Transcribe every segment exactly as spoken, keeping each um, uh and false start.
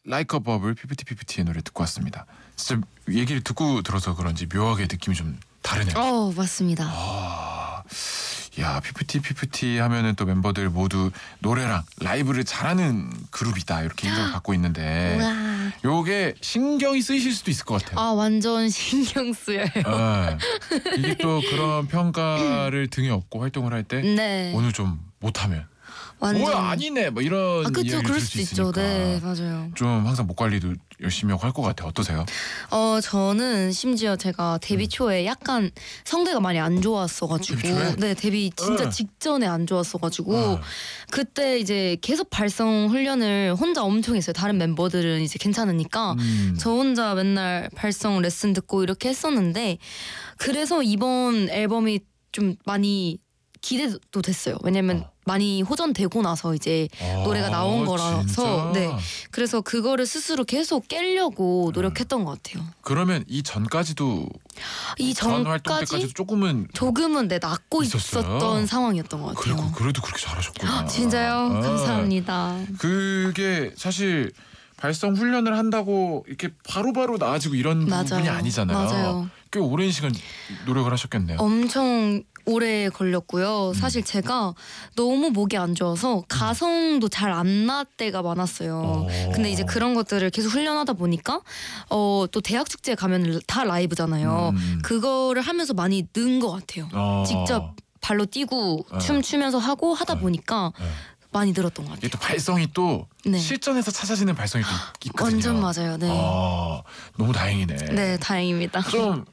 Like a Bubble 피프티 피프티의 노래 듣고 왔습니다. 진짜 얘기를 듣고 들어서 그런지 묘하게 느낌이 좀 다르네요. 어 맞습니다. 아, 야 피프티 피프티 하면은 또 멤버들 모두 노래랑 라이브를 잘하는 그룹이다 이렇게 인정을 받고 있는데 우와. 요게 신경이 쓰이실 수도 있을 것 같아요. 아 완전 신경 쓰여요. 아, 이게 또 그런 평가를 등에 업고 활동을 할 때 네. 오늘 좀 못하면 완전. 뭐야 아니네 뭐 이런 아 그쵸 이야기를 그럴 들을 수도 수 있죠. 있으니까 네 맞아요. 좀 항상 목 관리도 열심히 하고 할 것 같아요. 어떠세요? 어 저는 심지어 제가 데뷔 초에 약간 성대가 많이 안 좋았어가지고 데뷔 초에? 네 데뷔 진짜 어. 직전에 안 좋았어가지고 어. 그때 이제 계속 발성 훈련을 혼자 엄청 했어요. 다른 멤버들은 이제 괜찮으니까 음. 저 혼자 맨날 발성 레슨 듣고 이렇게 했었는데 그래서 이번 앨범이 좀 많이 기대도 됐어요. 왜냐면 어. 많이 호전되고 나서 이제 아, 노래가 나온 거라서 진짜? 네 그래서 그거를 스스로 계속 깨려고 노력했던 것 같아요. 그러면 이 전까지도 이 전 활동 전까지 때까지도 조금은 조금은 내 낳고 있었어요? 있었던 상황이었던 것 같아요. 그래도 그래도 그렇게 잘하셨구나. 진짜요? 아. 감사합니다. 그게 사실 발성 훈련을 한다고 이렇게 바로바로 나아지고 이런 맞아요. 부분이 아니잖아요. 맞아요. 꽤 오랜 시간 노력을 하셨겠네요. 엄청 오래 걸렸고요. 음. 사실 제가 너무 목이 안 좋아서 가성도 잘 안 날 때가 많았어요. 어. 근데 이제 그런 것들을 계속 훈련하다 보니까 어, 또 대학 축제 가면 다 라이브잖아요. 음. 그거를 하면서 많이 는 것 같아요. 어. 직접 발로 뛰고 어. 춤 추면서 하고 하다 어. 보니까 네. 많이 늘었던 것 같아요. 이게 또 발성이 또 네. 실전에서 찾아지는 발성이 또 있거든요. 완전 맞아요. 네. 아, 너무 다행이네. 네, 다행입니다. 좀,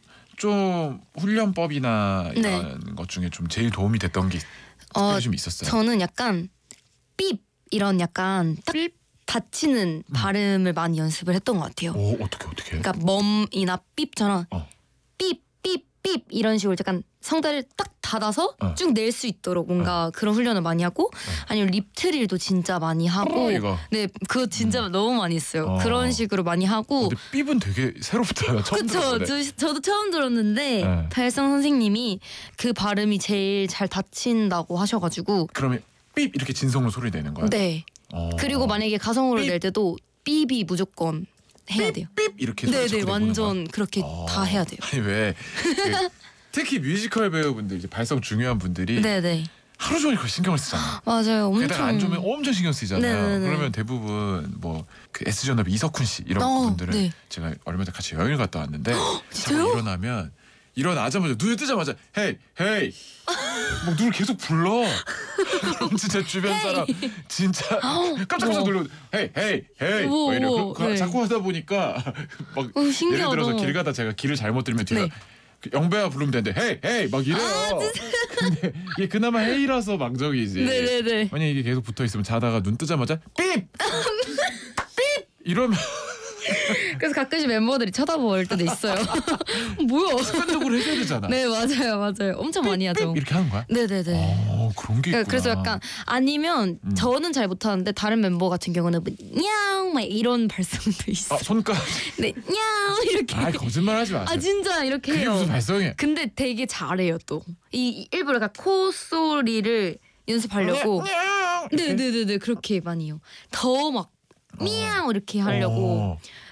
좀 훈련법이나 이런 네. 것 중에 좀 제일 도움이 됐던 게 어, 특별히 좀 있었어요. 저는 약간 삐 이런 약간 딱 삐? 닫히는 발음을 많이 연습을 했던 것 같아요. 오, 어떻게 어떻게? 그러니까 멈이나 삐처럼 어. 삐삐삐 이런 식으로 약간 성대를 딱 닫아서 어. 쭉 낼 수 있도록 뭔가 그런 훈련을 많이 하고 아니면 립트릴도 진짜 많이 하고 어, 이거. 네 그거 진짜 너무 많이 했어요. 어. 그런 식으로 많이 하고 근데 삐은 되게 새롭다. 처음 그쵸. 들어보네. 저, 저도 처음 들었는데 네. 발성 선생님이 그 발음이 제일 잘 닫힌다고 하셔가지고 그러면 삐 이렇게 진성으로 소리 내는 거야? 네. 어. 그리고 만약에 가성으로 삐. 낼 때도 삐비 무조건 해야 돼요. 삐 이렇게 소리 네네 자꾸 내보는 완전 그렇게 거야? 다 어. 해야 돼요. 아니 왜 그, 특히 뮤지컬 배우분들 이제 발성 중요한 분들이 네네 하루 종일 그걸 신경을 쓰잖아. 맞아요. 게다가 엄청 안 좋으면 엄청 신경 쓰이잖아요. 네네네. 그러면 대부분 뭐 그 에스존업의 이석훈 씨 이런 어, 분들은 네. 제가 얼마 전에 같이 여행을 갔다 왔는데 진짜요? 자고 일어나면 일어나자마자 눈을 뜨자마자 헤이 헤이 뭐 눈을 계속 불러. 그럼 진짜 주변 사람 진짜 깜짝깜짝 놀라 헤이 헤이 헤이 우와, 뭐 이래. 우와, 그, 그, 네. 자꾸 하다 보니까 막 어, 예를 신기하다. 들어서 길 가다 제가 길을 잘못 들으면 뒤가 네. 그 영배야 부르면 되는데 헤이 헤이 막 이래요. 근데 이게 그나마 헤이라서 망정이지. 네네네. 만약 이게 계속 붙어 있으면 자다가 눈 뜨자마자 삐! 삐! 이러면 그래서 가끔씩 멤버들이 쳐다볼 때도 있어요. 뭐야? 습관적으로 해줘야 되잖아. 네 맞아요 맞아요. 엄청 많이 하죠. 삐! 이렇게 하는 거야? 네네네. 어 그런 게 있구나. 그래서 약간 아니면 음. 저는 잘 못하는데 다른 멤버 같은 경우는 뭐 냐옹 막 이런 발성도 있어. 아 손가락. 네 냐옹 이렇게. 아 거짓말하지 마세요. 아 진짜 이렇게 그게 해요. 무슨 발성이야? 근데 되게 잘해요 또. 이 일부러 약간 코 소리를 연습하려고. 냥, 냥. 이렇게? 네네네네 그렇게 많이 해요. 더 막 미양 이렇게 하려고. 어.